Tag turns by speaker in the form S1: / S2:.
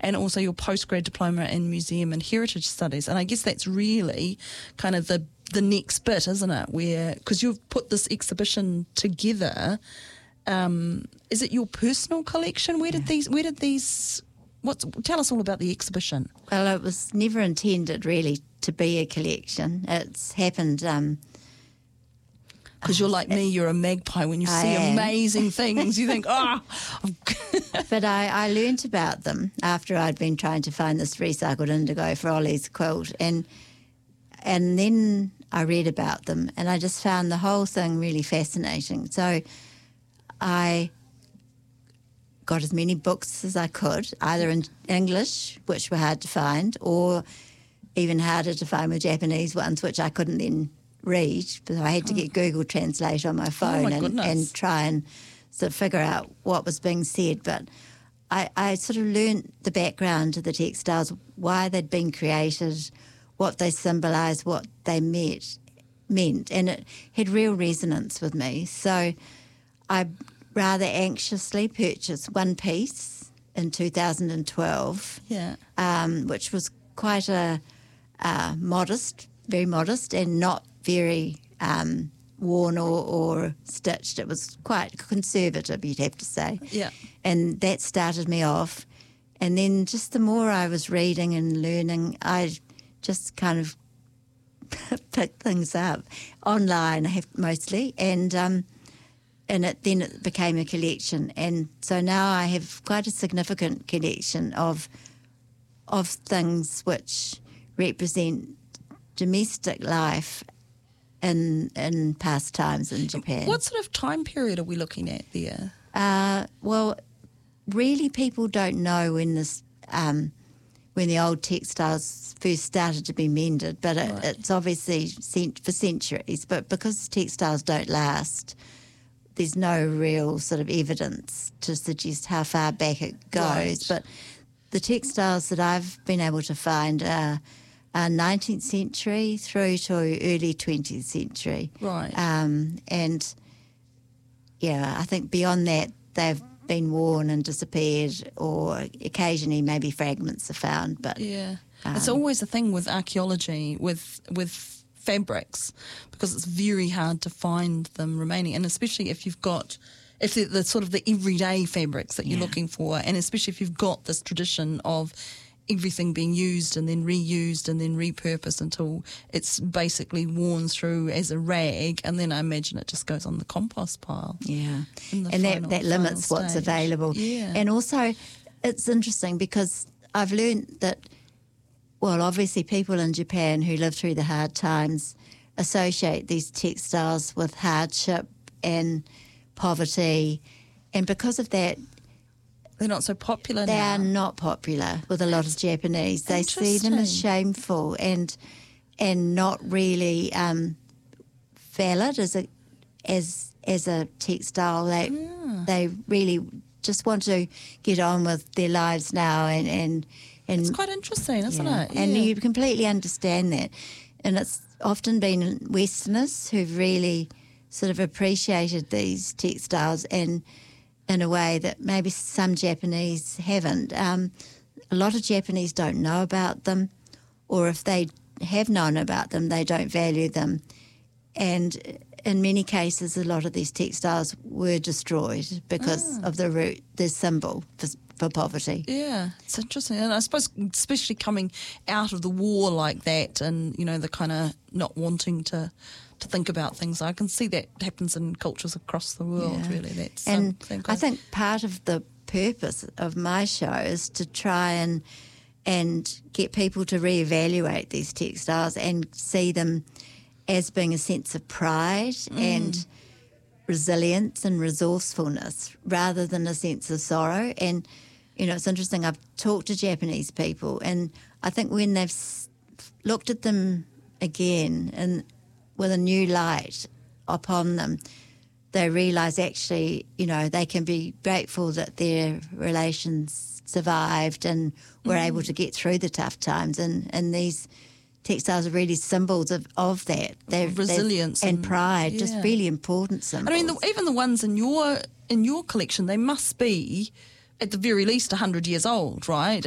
S1: and also your postgrad diploma in museum and heritage studies. And I guess that's really kind of the next bit, isn't it? Where, because you've put this exhibition together, is it your personal collection? Where did these? Tell us all about the exhibition.
S2: Well, it was never intended really to be a collection. It's happened.
S1: Because you're like me, you're a magpie. When you see amazing things, you think, oh.
S2: But I learnt about them after I'd been trying to find this recycled indigo for Ollie's quilt. And then I read about them, and I just found the whole thing really fascinating. So I got as many books as I could, either in English, which were hard to find, or even harder to find with Japanese ones, which I couldn't then read, but I had to get Google Translate on my phone and try and sort of figure out what was being said. But I sort of learnt the background to the textiles, why they'd been created, what they symbolised, what they meant, and it had real resonance with me. So I rather anxiously purchased one piece in 2012, which was quite modest, very modest, and not very worn or stitched. It was quite conservative, you'd have to say.
S1: Yeah.
S2: And that started me off. And then just the more I was reading and learning, I just kind of picked things up online, mostly, and it became a collection. And so now I have quite a significant collection of things which represent domestic life in past times in Japan.
S1: What sort of time period are we looking at there?
S2: Well, really, people don't know when the old textiles first started to be mended, but it's obviously for centuries. But because textiles don't last, there's no real sort of evidence to suggest how far back it goes. Right. But the textiles that I've been able to find are 19th century through to early 20th century.
S1: Right.
S2: And, yeah, I think beyond that they've been worn and disappeared, or occasionally maybe fragments are found. But
S1: yeah, it's always the thing with archaeology, with fabrics, because it's very hard to find them remaining, and especially if you've got... if the sort of the everyday fabrics that you're looking for, and especially if you've got this tradition of everything being used and then reused and then repurposed until it's basically worn through as a rag, and then I imagine it just goes on the compost pile.
S2: Yeah, and that limits what's available.
S1: Yeah.
S2: And also it's interesting because I've learned that, well, obviously people in Japan who live through the hard times associate these textiles with hardship and poverty, and because of that,
S1: they're not so popular
S2: they
S1: now.
S2: Are not popular with a lot of Japanese. They see them as shameful and not really valid as a textile. They really just want to get on with their lives now, and
S1: it's quite interesting, isn't it? Yeah.
S2: And you completely understand that. And it's often been Westerners who've really sort of appreciated these textiles, and in a way that maybe some Japanese haven't. A lot of Japanese don't know about them, or if they have known about them, they don't value them. And in many cases, a lot of these textiles were destroyed because of the symbol for poverty.
S1: Yeah, it's interesting. And I suppose especially coming out of the war like that, and, you know, the kind of not wanting to think about things. I can see that happens in cultures across the world, really. That's
S2: I think part of the purpose of my show is to try and get people to reevaluate these textiles and see them as being a sense of pride and resilience and resourcefulness rather than a sense of sorrow. And, you know, it's interesting, I've talked to Japanese people, and I think when they've looked at them again and with a new light upon them, they realise actually, you know, they can be grateful that their relations survived and were able to get through the tough times. And these textiles are really symbols of that. They're resilience and pride, just really important symbols.
S1: I mean, even the ones in your collection, they must be at the very least 100 years old, right?